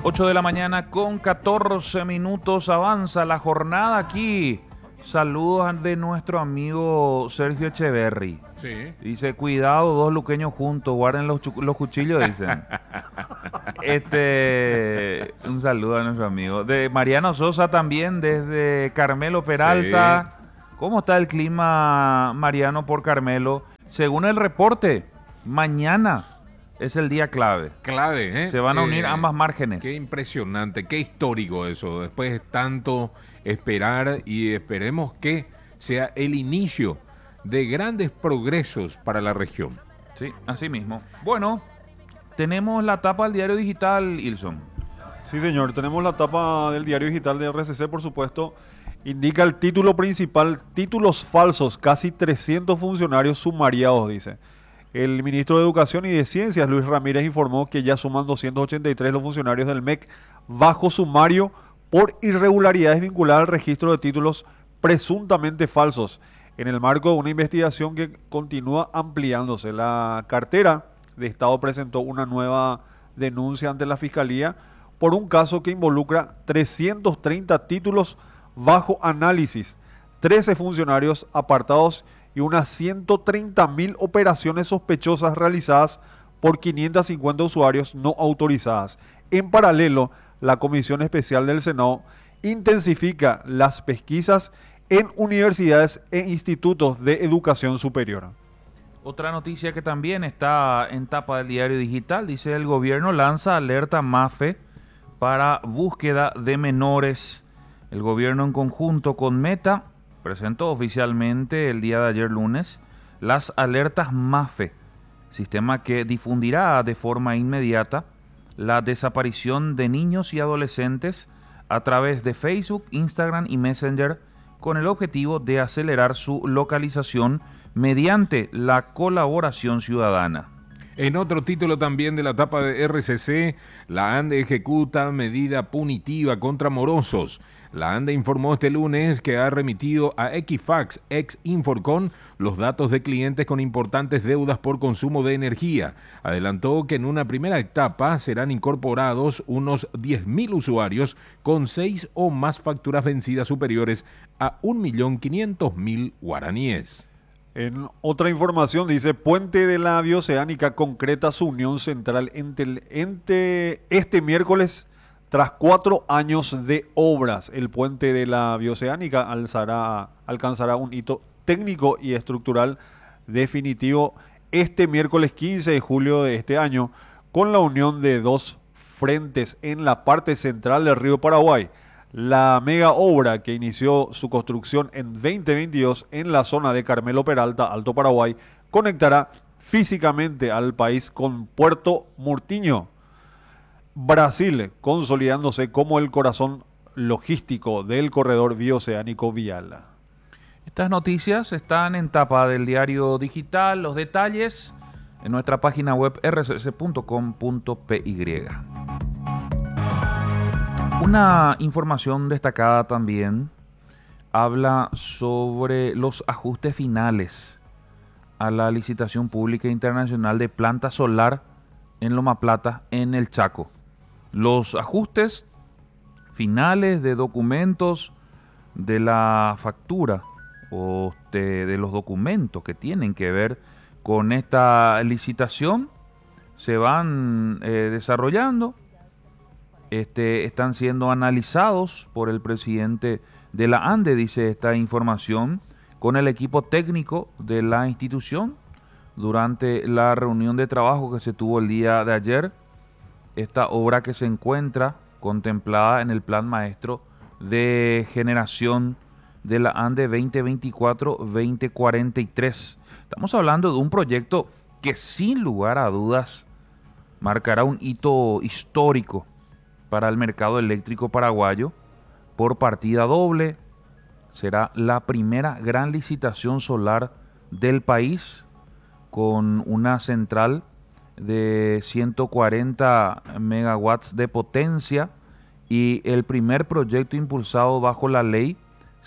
8 de la mañana con 14 minutos avanza la jornada aquí. Saludos de nuestro amigo Sergio Echeverry. Sí. Dice, cuidado, dos luqueños juntos, guarden los cuchillos, dicen. Un saludo a nuestro amigo. De Mariano Sosa también, desde Carmelo Peralta. ¿Cómo está el clima, Mariano, por Carmelo? Según el reporte, mañana es el día clave. Clave, ¿eh? Se van a unir ambas márgenes. Qué impresionante, qué histórico eso. Después de tanto esperar y esperemos que sea el inicio de grandes progresos para la región. Sí, así mismo. Bueno, tenemos la tapa del diario digital, Ilson. Sí, señor, tenemos la tapa del diario digital de RCC, por supuesto. Indica el título principal, títulos falsos, casi 300 funcionarios sumariados, dice. El ministro de Educación y de Ciencias, Luis Ramírez, informó que ya suman 283 los funcionarios del MEC bajo sumario por irregularidades vinculadas al registro de títulos presuntamente falsos, en el marco de una investigación que continúa ampliándose. La cartera de Estado presentó una nueva denuncia ante la Fiscalía por un caso que involucra 330 títulos bajo análisis, 13 funcionarios apartados y unas 130.000 operaciones sospechosas realizadas por 550 usuarios no autorizadas. En paralelo, la Comisión Especial del Senado intensifica las pesquisas en universidades e institutos de educación superior. Otra noticia que también está en tapa del diario digital, dice el gobierno lanza alerta MAFE para búsqueda de menores. El gobierno en conjunto con Meta presentó oficialmente el día de ayer lunes las alertas MAFE, sistema que difundirá de forma inmediata la desaparición de niños y adolescentes a través de Facebook, Instagram y Messenger, con el objetivo de acelerar su localización mediante la colaboración ciudadana. En otro título también de la tapa de RCC, la ANDE ejecuta medida punitiva contra morosos. La ANDE informó este lunes que ha remitido a Equifax, ex Inforcon, los datos de clientes con importantes deudas por consumo de energía. Adelantó que en una primera etapa serán incorporados unos 10.000 usuarios con 6 o más facturas vencidas superiores a 1.500.000 guaraníes. En otra información dice, Puente de la Bioceánica concreta su unión central entre este miércoles tras 4 años de obras. El Puente de la Bioceánica alcanzará un hito técnico y estructural definitivo este miércoles 15 de julio de este año, con la unión de dos frentes en la parte central del río Paraguay. La mega obra, que inició su construcción en 2022 en la zona de Carmelo Peralta, Alto Paraguay, conectará físicamente al país con Puerto Murtinho, Brasil, consolidándose como el corazón logístico del corredor bioceánico vial. Estas noticias están en tapa del diario digital, los detalles en nuestra página web rcc.com.py. Una información destacada también habla sobre los ajustes finales a la licitación pública internacional de planta solar en Loma Plata, en el Chaco. Los ajustes finales de documentos de la factura o de los documentos que tienen que ver con esta licitación se van desarrollando. Están siendo analizados por el presidente de la ANDE, dice esta información, con el equipo técnico de la institución durante la reunión de trabajo que se tuvo el día de ayer. Esta obra que se encuentra contemplada en el Plan Maestro de Generación de la ANDE 2024-2043. Estamos hablando de un proyecto que sin lugar a dudas marcará un hito histórico para el mercado eléctrico paraguayo por partida doble. Será la primera gran licitación solar del país con una central de 140 megawatts de potencia y el primer proyecto impulsado bajo la ley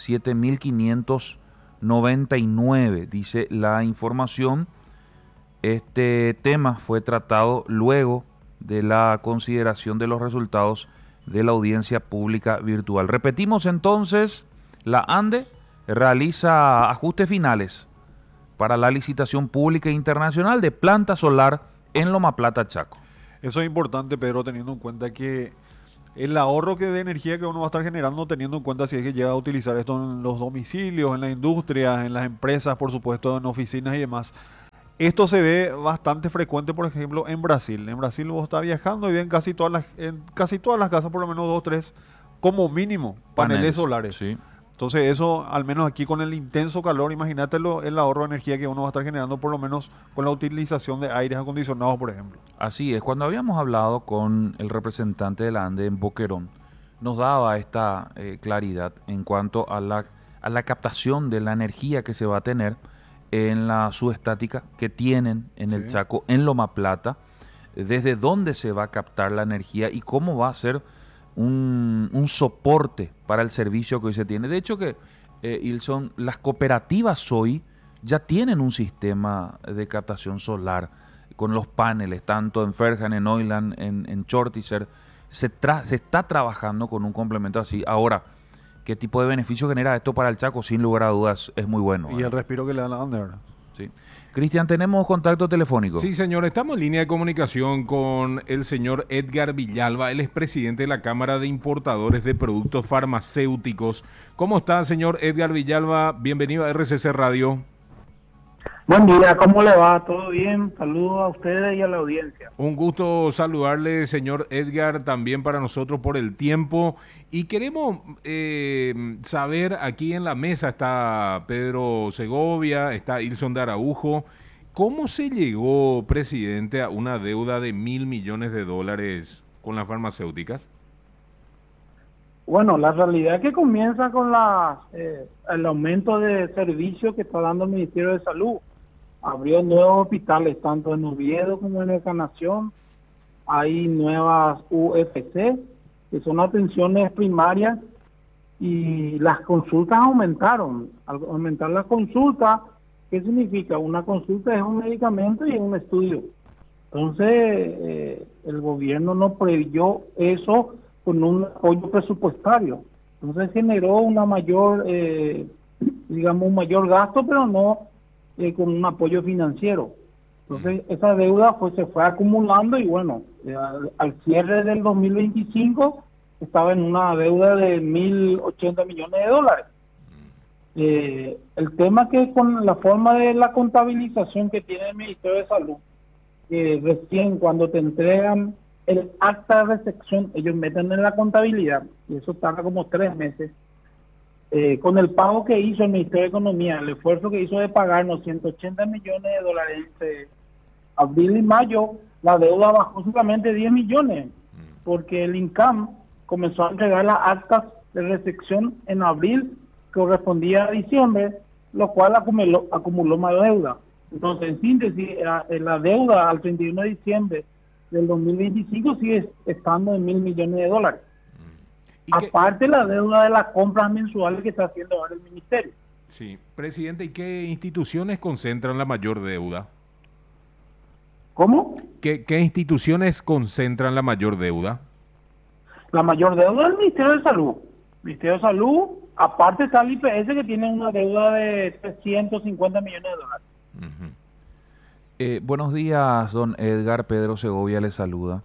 7599, dice la información. Este tema fue tratado luego de la consideración de los resultados de la audiencia pública virtual. Repetimos entonces, la ANDE realiza ajustes finales para la licitación pública internacional de planta solar en Loma Plata, Chaco. Eso es importante, Pedro, teniendo en cuenta que el ahorro de energía que uno va a estar generando, teniendo en cuenta si es que llega a utilizar esto en los domicilios, en la industria, en las empresas, por supuesto, en oficinas y demás. Esto se ve bastante frecuente, por ejemplo, en Brasil. En Brasil vos estás viajando y ven en casi todas las casas, por lo menos 2 o 3, como mínimo, paneles solares. Sí. Entonces eso, al menos aquí con el intenso calor, imagínate el ahorro de energía que uno va a estar generando, por lo menos con la utilización de aires acondicionados, por ejemplo. Así es, cuando habíamos hablado con el representante de la ANDE en Boquerón, nos daba esta claridad en cuanto a la captación de la energía que se va a tener en la subestática que tienen en el Chaco, en Loma Plata, desde dónde se va a captar la energía y cómo va a ser un soporte para el servicio que hoy se tiene. De hecho que, Ilson, las cooperativas hoy ya tienen un sistema de captación solar con los paneles, tanto en Ferjan, en Oiland, en Chortizer. Se está trabajando con un complemento así. Ahora, ¿qué tipo de beneficio genera esto para el Chaco? Sin lugar a dudas, es muy bueno. Y el respiro que le dan a la ANDE, ¿verdad? Sí. Cristian, ¿tenemos contacto telefónico? Sí, señor, estamos en línea de comunicación con el señor Edgar Villalba, él es presidente de la Cámara de Importadores de Productos Farmacéuticos. ¿Cómo está, señor Edgar Villalba? Bienvenido a RCC Radio. Buen día, ¿cómo le va? ¿Todo bien? Saludos a ustedes y a la audiencia. Un gusto saludarle, señor Edgar, también para nosotros por el tiempo. Y queremos saber, aquí en la mesa está Pedro Segovia, está Ilson de Araujo. ¿Cómo se llegó, presidente, a una deuda de $1.000 millones con las farmacéuticas? Bueno, la realidad es que comienza con el aumento de servicio que está dando el Ministerio de Salud. Abrió nuevos hospitales, tanto en Oviedo como en Encarnación. Hay nuevas UFC, que son atenciones primarias, y las consultas aumentaron. Al aumentar las consultas, ¿qué significa? Una consulta es un medicamento y es un estudio. Entonces, el gobierno no preveyó eso con un apoyo presupuestario. Entonces generó una mayor, un mayor gasto, pero no con un apoyo financiero. Entonces esa deuda se fue acumulando y bueno, al cierre del 2025 estaba en una deuda de $1.080 millones. El tema que con la forma de la contabilización que tiene el Ministerio de Salud, recién cuando te entregan el acta de recepción, ellos meten en la contabilidad, y eso tarda como 3 meses. Con el pago que hizo el Ministerio de Economía, el esfuerzo que hizo de pagarnos $180 millones entre abril y mayo, la deuda bajó solamente 10 millones, porque el INCAM comenzó a entregar las actas de recepción en abril, correspondía a diciembre, lo cual acumuló más deuda. Entonces, en síntesis, la deuda al 31 de diciembre del 2025 sigue estando en $1.000 millones. Aparte la deuda de las compras mensuales que está haciendo ahora el ministerio. Sí, presidente, ¿y qué instituciones concentran la mayor deuda? ¿Cómo? ¿Qué instituciones concentran la mayor deuda? La mayor deuda es el Ministerio de Salud. El Ministerio de Salud, aparte está el IPS que tiene una deuda de $350 millones. Buenos días, don Edgar. Pedro Segovia le saluda.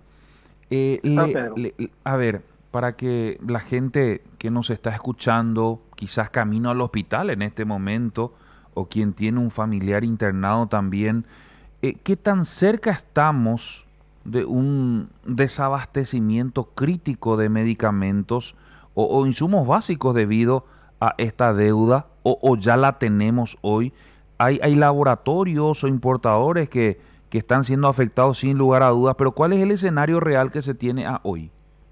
A ver, para que la gente que nos está escuchando, quizás camino al hospital en este momento, o quien tiene un familiar internado también, ¿qué tan cerca estamos de un desabastecimiento crítico de medicamentos o insumos básicos debido a esta deuda, o ya la tenemos hoy? ¿Hay laboratorios o importadores que están siendo afectados sin lugar a dudas, pero ¿cuál es el escenario real que se tiene a hoy?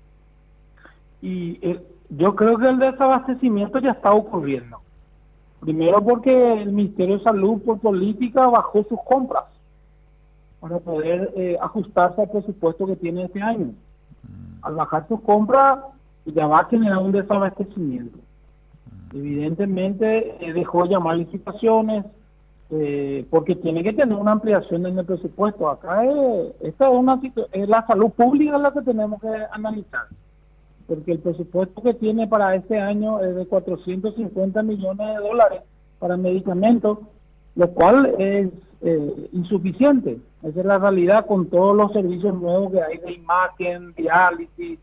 Y yo creo que el desabastecimiento ya está ocurriendo. Primero porque el Ministerio de Salud, por política, bajó sus compras para poder ajustarse al presupuesto que tiene este año. Al bajar sus compras, ya va a generar un desabastecimiento. Evidentemente, dejó llamar licitaciones, porque tiene que tener una ampliación en el presupuesto. Acá esta es la salud pública la que tenemos que analizar, porque el presupuesto que tiene para este año es de 450 millones de dólares para medicamentos, lo cual es insuficiente. Esa es la realidad con todos los servicios nuevos que hay de imagen, diálisis,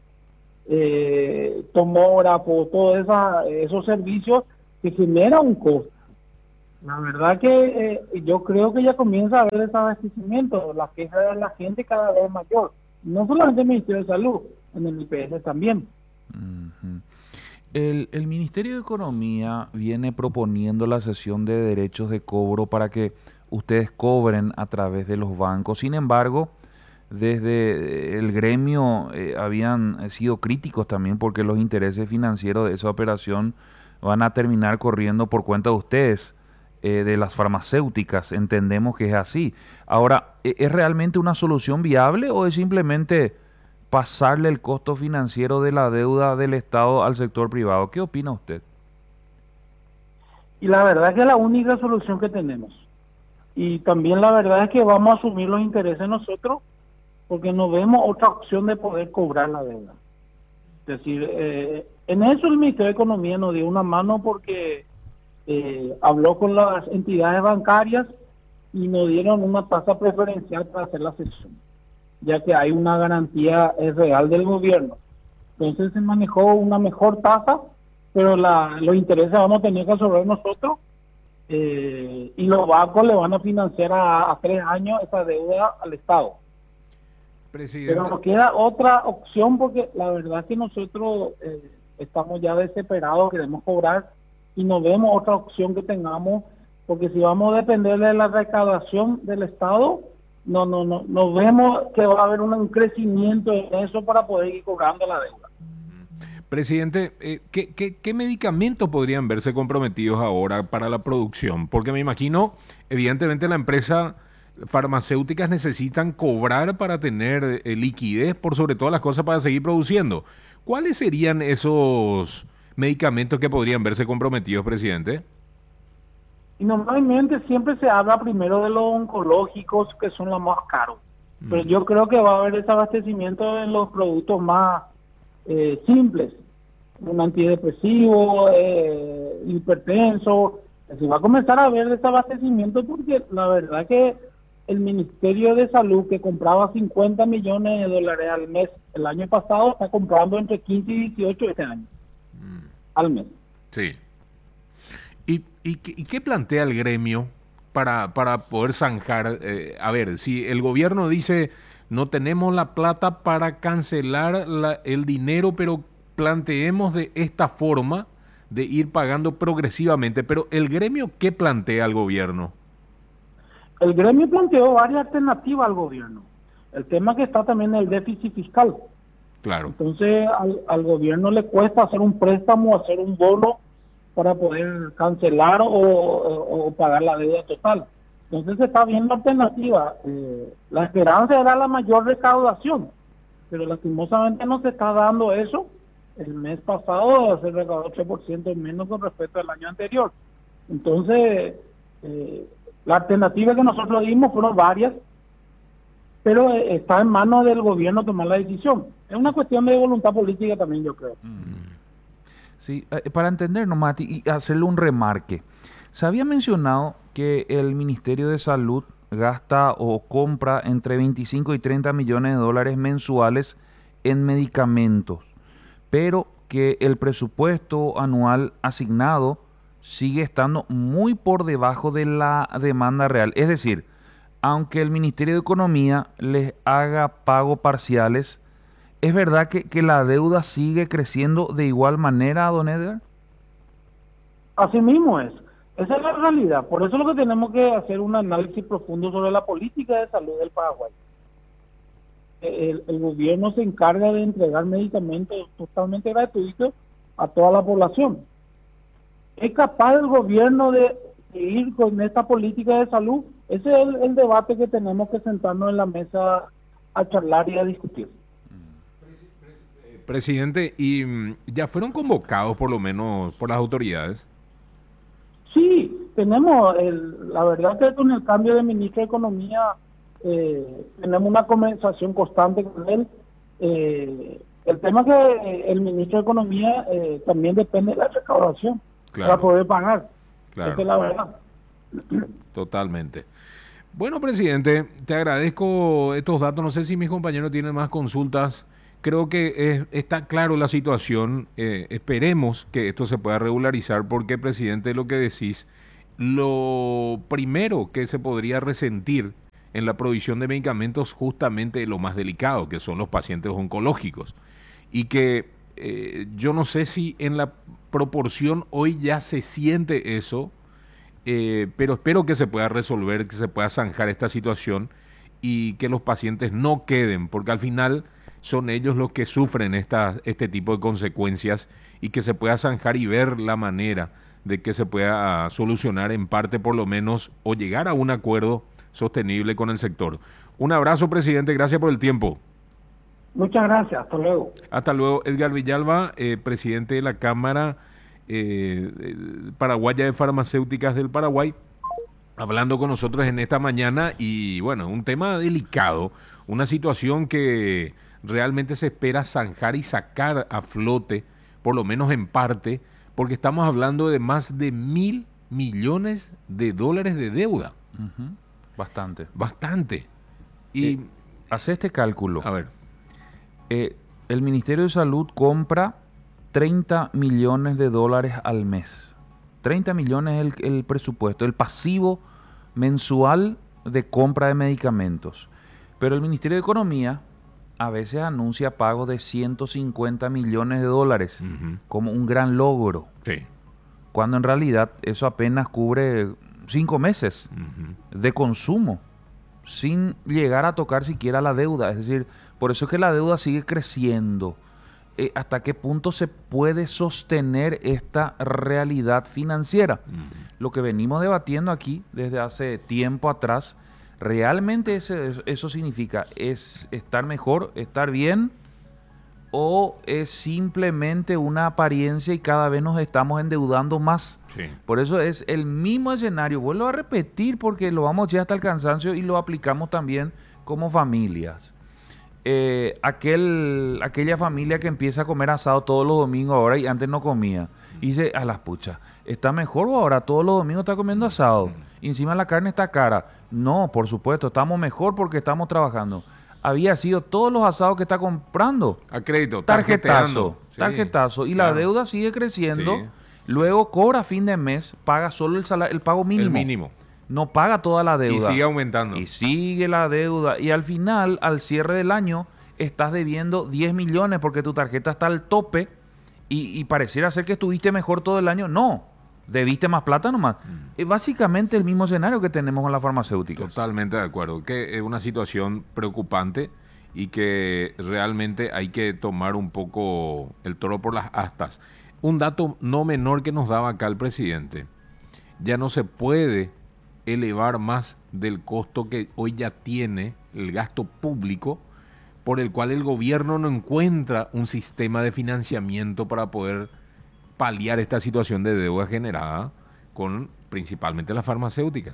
tomógrafo, todos esos servicios que generan un costo. La verdad que yo creo que ya comienza a haber desabastecimiento, la queja de la gente cada vez mayor, no solamente en el Ministerio de Salud, en el IPS también. Ujú. El Ministerio de Economía viene proponiendo la cesión de derechos de cobro para que ustedes cobren a través de los bancos. Sin embargo, desde el gremio habían sido críticos también porque los intereses financieros de esa operación van a terminar corriendo por cuenta de ustedes, de las farmacéuticas. Entendemos que es así. Ahora, ¿es realmente una solución viable o es simplemente pasarle el costo financiero de la deuda del Estado al sector privado? ¿Qué opina usted? Y la verdad que es la única solución que tenemos. Y también la verdad es que vamos a asumir los intereses nosotros, porque no vemos otra opción de poder cobrar la deuda. Es decir, en eso el Ministerio de Economía nos dio una mano porque habló con las entidades bancarias y nos dieron una tasa preferencial para hacer la cesión, ya que hay una garantía real del gobierno. Entonces se manejó una mejor tasa, pero los intereses vamos a tener que absorber nosotros, y los bancos le van a financiar a 3 años esa deuda al Estado. Presidente. Pero nos queda otra opción porque la verdad es que nosotros estamos ya desesperados, queremos cobrar y no vemos otra opción que tengamos, porque si vamos a depender de la recaudación del Estado, no vemos que va a haber un crecimiento en eso para poder ir cobrando la deuda. Presidente, ¿qué medicamentos podrían verse comprometidos ahora para la producción? Porque me imagino, evidentemente, la empresa farmacéuticas necesitan cobrar para tener liquidez, por sobre todas las cosas, para seguir produciendo. ¿Cuáles serían esos medicamentos que podrían verse comprometidos, presidente? Y normalmente siempre se habla primero de los oncológicos, que son los más caros. Pero yo creo que va a haber desabastecimiento en los productos más simples, un antidepresivo, hipertenso. Se va a comenzar a haber desabastecimiento porque la verdad que el Ministerio de Salud, que compraba 50 millones de dólares al mes el año pasado, está comprando entre 15 y 18 este año al mes. Sí. ¿Y qué plantea el gremio para poder zanjar? A ver, si el gobierno dice no tenemos la plata para cancelar el dinero, pero planteemos de esta forma de ir pagando progresivamente, pero el gremio, ¿qué plantea al gobierno? El gremio planteó varias alternativas al gobierno. El tema que está también el déficit fiscal. Claro. Entonces al gobierno le cuesta hacer un préstamo, hacer un bono para poder cancelar o pagar la deuda total. Entonces se está viendo alternativa. La esperanza era la mayor recaudación, pero lastimosamente no se está dando eso. El mes pasado se recaudó 8% menos con respecto al año anterior. Entonces, la alternativa que nosotros dimos fueron varias, pero está en manos del gobierno tomar la decisión. Es una cuestión de voluntad política también, yo creo. Sí, para entender nomás y hacerle un remarque. Se había mencionado que el Ministerio de Salud gasta o compra entre 25 y 30 millones de dólares mensuales en medicamentos, pero que el presupuesto anual asignado sigue estando muy por debajo de la demanda real. Es decir, aunque el Ministerio de Economía les haga pago parciales, ¿es verdad que la deuda sigue creciendo de igual manera, don Edgar? Así mismo es. Esa es la realidad. Por eso es lo que tenemos que hacer un análisis profundo sobre la política de salud del Paraguay. El gobierno se encarga de entregar medicamentos totalmente gratuitos a toda la población. ¿Es capaz el gobierno de seguir con esta política de salud? Ese es el debate que tenemos que sentarnos en la mesa a charlar y a discutir. Presidente, ¿y ya fueron convocados por lo menos por las autoridades? Sí, la verdad que con el cambio de ministro de Economía tenemos una conversación constante con él. El tema es que el ministro de Economía también depende de la recaudación Claro. para poder pagar. Claro. Esa es la verdad. Totalmente. Bueno, presidente, te agradezco estos datos. No sé si mis compañeros tienen más consultas. Creo que está claro la situación. Esperemos que esto se pueda regularizar porque, presidente, lo que decís, lo primero que se podría resentir en la provisión de medicamentos justamente lo más delicado, que son los pacientes oncológicos. Y que yo no sé si en la proporción hoy ya se siente eso, pero espero que se pueda resolver, que se pueda zanjar esta situación y que los pacientes no queden, porque al final son ellos los que sufren este tipo de consecuencias y que se pueda zanjar y ver la manera de que se pueda solucionar en parte por lo menos o llegar a un acuerdo sostenible con el sector. Un abrazo, presidente, gracias por el tiempo. Muchas gracias, hasta luego. Hasta luego, Edgar Villalba, presidente de la Cámara Paraguaya de Farmacéuticas del Paraguay, hablando con nosotros en esta mañana y bueno, un tema delicado, una situación que realmente se espera zanjar y sacar a flote, por lo menos en parte, porque estamos hablando de más de $1.000 millones de deuda. Ujú. Bastante. Bastante. Y, Hace este cálculo. a ver, El Ministerio de Salud compra $30 millones al mes. 30 millones es el presupuesto, el pasivo mensual de compra de medicamentos. Pero el Ministerio de Economía a veces anuncia pagos de $150 millones ujú, como un gran logro, sí, cuando en realidad eso apenas cubre 5 meses ujú, de consumo, sin llegar a tocar siquiera la deuda. Es decir, por eso es que la deuda sigue creciendo. ¿Hasta qué punto se puede sostener esta realidad financiera? ujú. Lo que venimos debatiendo aquí desde hace tiempo atrás, ¿realmente eso significa es estar mejor, estar bien? ¿O es simplemente una apariencia y cada vez nos estamos endeudando más? Sí. Por eso es el mismo escenario. Vuelvo a repetir porque lo vamos ya hasta el cansancio y lo aplicamos también como familias. Aquella familia que empieza a comer asado todos los domingos ahora y antes no comía. Y dice, a las puchas, ¿está mejor o ahora todos los domingos está comiendo asado? Y encima la carne está cara. No, por supuesto, estamos mejor porque estamos trabajando. Había sido todos los asados que está comprando. A crédito, Tarjetazo, Sí, tarjetazo. Y claro. la deuda sigue creciendo. Sí, Luego cobra a fin de mes, paga solo el pago mínimo. El mínimo. No paga toda la deuda. Y sigue aumentando. Y sigue la deuda. Y al final, al cierre del año, estás debiendo 10 millones porque tu tarjeta está al tope y pareciera ser que estuviste mejor todo el año. No, debiste más plata nomás. Es básicamente el mismo escenario que tenemos con las farmacéuticas. Totalmente de acuerdo, que es una situación preocupante y que realmente hay que tomar un poco el toro por las astas. Un dato no menor que nos daba acá el presidente, ya no se puede elevar más del costo que hoy ya tiene el gasto público, por el cual el gobierno no encuentra un sistema de financiamiento para poder paliar esta situación de deuda generada con principalmente las farmacéuticas.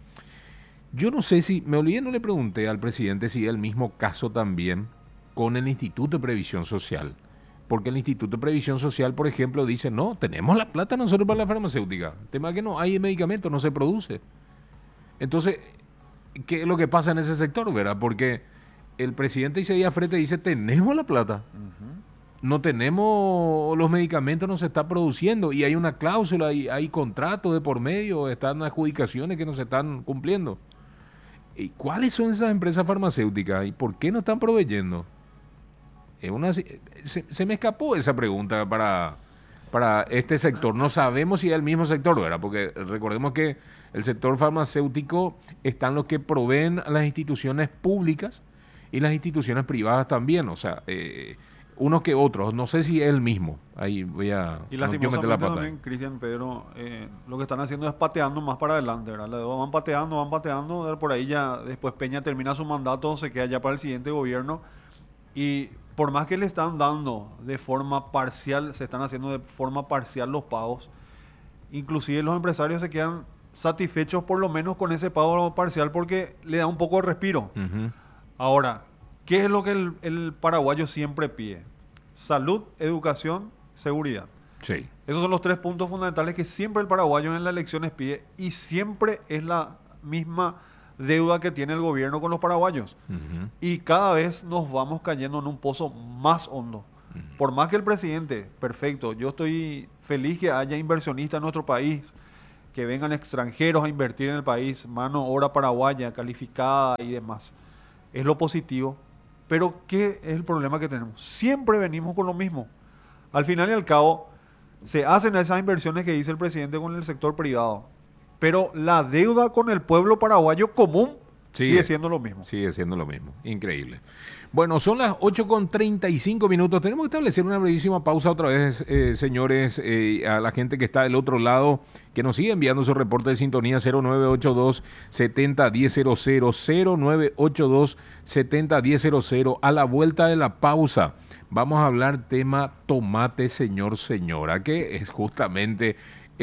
Yo no sé si, me olvidé, no le pregunté al presidente si es el mismo caso también con el Instituto de Previsión Social. Porque el Instituto de Previsión Social, por ejemplo, dice, no, tenemos la plata nosotros para la farmacéutica. El tema es que no hay medicamento, no se produce. Entonces, ¿qué es lo que pasa en ese sector, verdad? Porque el presidente Isaías Frete dice, tenemos la plata. No tenemos los medicamentos, no se está produciendo y hay una cláusula, hay contratos de por medio, están adjudicaciones que no se están cumpliendo. ¿Y cuáles son esas empresas farmacéuticas y por qué no están proveyendo? Se me escapó esa pregunta para este sector. No sabemos si es el mismo sector, ¿verdad? Porque recordemos que el sector farmacéutico están los que proveen a las instituciones públicas y las instituciones privadas también, o sea, unos que otros, no sé si es el mismo. Ahí voy a Y no quiero meter lastimosamente la pata. también, Cristian, Pedro, lo que están haciendo es pateando más para adelante, ¿verdad? La deuda van pateando, por ahí ya después Peña termina su mandato, se queda ya para el siguiente gobierno y por más que le están dando de forma parcial, se están haciendo de forma parcial los pagos, inclusive los empresarios se quedan satisfechos por lo menos con ese pago parcial porque le da un poco de respiro. Ujú. Ahora, ¿qué es lo que el paraguayo siempre pide? Salud, educación, seguridad. Sí. Esos son los 3 puntos fundamentales que siempre el paraguayo en las elecciones pide y siempre es la misma deuda que tiene el gobierno con los paraguayos. Ujú. Y cada vez nos vamos cayendo en un pozo más hondo. Por más que el presidente, perfecto, yo estoy feliz que haya inversionistas en nuestro país, que vengan extranjeros a invertir en el país, mano obra paraguaya, calificada y demás. Es lo positivo. Pero ¿qué es el problema que tenemos? Siempre venimos con lo mismo. Al final y al cabo, se hacen esas inversiones que dice el presidente con el sector privado. Pero la deuda con el pueblo paraguayo común sigue siendo lo mismo. Sigue siendo lo mismo. Increíble. Bueno, son las 8:35 minutos. Tenemos que establecer una brevísima pausa otra vez, señores, a la gente que está del otro lado, que nos sigue enviando su reporte de sintonía 0982-701000, 0982-701000. A la vuelta de la pausa vamos a hablar tema tomate, señora, que es justamente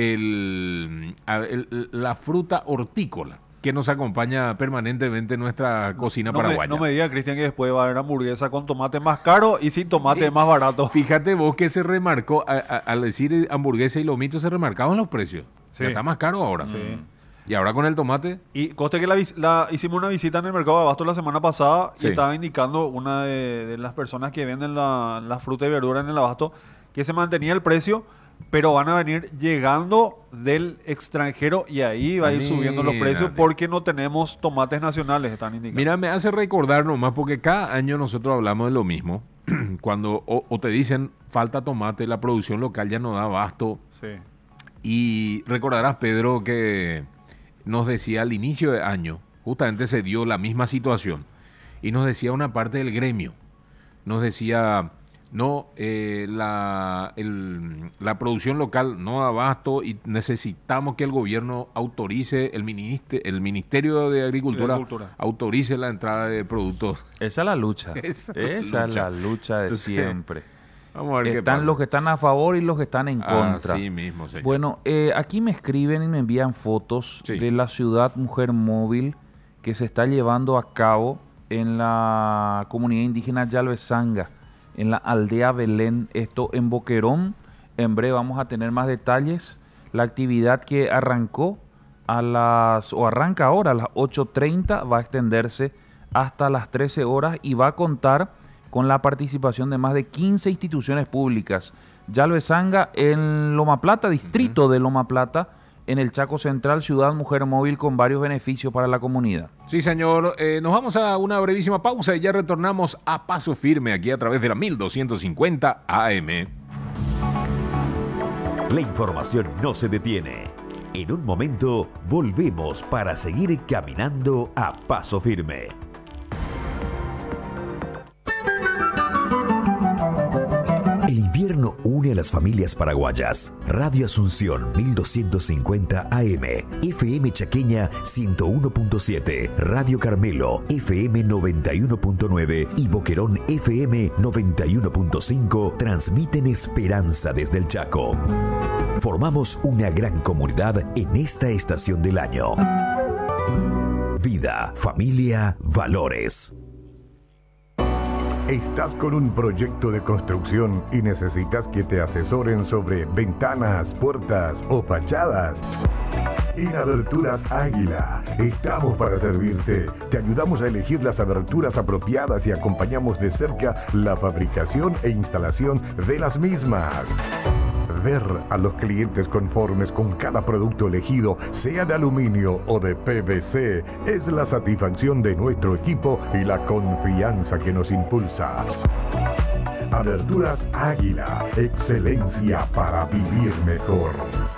la fruta hortícola que nos acompaña permanentemente en nuestra cocina paraguaya. No me diga, Cristian, que después va a haber hamburguesa con tomate más caro y sin tomate más barato. Fíjate vos que se remarcó, al decir hamburguesa y lomito, se remarcaban los precios. Sí. Ya está más caro ahora. Sí. Y ahora con el tomate. Y conste que hicimos una visita en el mercado de Abasto la semana pasada Sí. y estaba indicando una de las personas que venden la fruta y verdura en el Abasto que se mantenía el precio, pero van a venir llegando del extranjero y ahí va a ir subiendo los precios porque no tenemos tomates nacionales, están indicando. Mira, me hace recordar nomás, porque cada año nosotros hablamos de lo mismo. Cuando o te dicen falta tomate, la producción local ya no da abasto. Sí. Y recordarás, Pedro, que nos decía al inicio de año, justamente se dio la misma situación, y nos decía una parte del gremio, nos decía, no, la producción local no da abasto y necesitamos que el gobierno autorice, el Ministerio de Agricultura autorice la entrada de productos. Esa es la lucha. Esa Es la lucha de Entonces, siempre. Vamos a ver qué Están pasa. los que están a favor y los que están en contra. Así mismo, señor. Bueno, aquí me escriben y me envían fotos Sí. de la ciudad mujer móvil que se está llevando a cabo en la comunidad indígena Yalvezanga, en la aldea Belén, esto en Boquerón. En breve vamos a tener más detalles. La actividad que arrancó arranca ahora a las 8:30, va a extenderse hasta las 13 horas y va a contar con la participación de más de 15 instituciones públicas. Yalvezanga en Loma Plata, distrito de Loma Plata, en el Chaco Central, ciudad mujer móvil con varios beneficios para la comunidad. Sí, señor. Nos vamos a una brevísima pausa y ya retornamos a Paso Firme aquí a través de la 1250 AM. La información no se detiene. En un momento volvemos para seguir caminando a Paso Firme. El invierno une a las familias paraguayas. Radio Asunción 1250 AM, FM Chaqueña 101.7, Radio Carmelo FM 91.9 y Boquerón FM 91.5 transmiten esperanza desde el Chaco. Formamos una gran comunidad en esta estación del año. Vida, familia, valores. ¿Estás con un proyecto de construcción y necesitas que te asesoren sobre ventanas, puertas o fachadas? En Aberturas Águila estamos para servirte. Te ayudamos a elegir las aberturas apropiadas y acompañamos de cerca la fabricación e instalación de las mismas. Ver a los clientes conformes con cada producto elegido, sea de aluminio o de PVC, es la satisfacción de nuestro equipo y la confianza que nos impulsa. Aberturas Águila, excelencia para vivir mejor.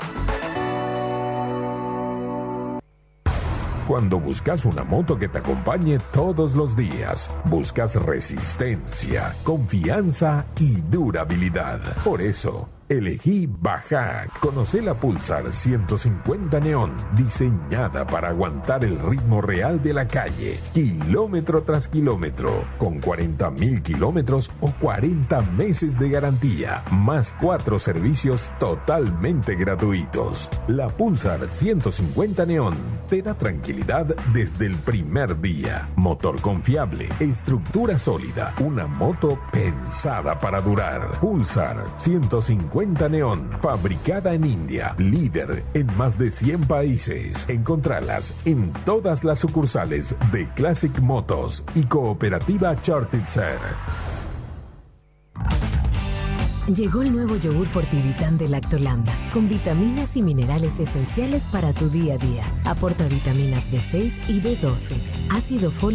Cuando buscas una moto que te acompañe todos los días, buscas resistencia, confianza y durabilidad. Por eso, elegí Bajac. Conocé la Pulsar 150 Neon, diseñada para aguantar el ritmo real de la calle, kilómetro tras kilómetro, con 40.000 kilómetros o 40 meses de garantía, más 4 servicios totalmente gratuitos. La Pulsar 150 Neon te da tranquilidad desde el primer día. Motor confiable, estructura sólida, una moto pensada para durar. Pulsar 150 Neon, fabricada en India, líder en más de 100 países. Encontralas en todas las sucursales de Classic Motos y Cooperativa Chartitzer. Llegó el nuevo yogur Fortivitán de Lactolanda, con vitaminas y minerales esenciales para tu día a día. Aporta vitaminas B6 y B12, ácido fólico